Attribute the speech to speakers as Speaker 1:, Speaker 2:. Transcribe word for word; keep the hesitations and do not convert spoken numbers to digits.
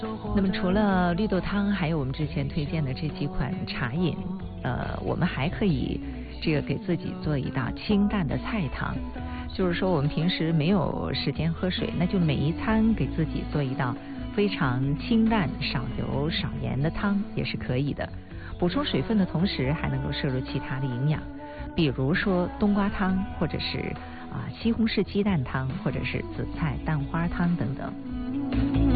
Speaker 1: 那么除了绿豆汤，还有我们之前推荐的这几款茶饮，呃，我们还可以这个给自己做一道清淡的菜汤。就是说，我们平时没有时间喝水，那就每一餐给自己做一道非常清淡、少油少盐的汤也是可以的。补充水分的同时，还能够摄入其他的营养，比如说冬瓜汤，或者是啊西红柿鸡蛋汤，或者是紫菜蛋花汤等等。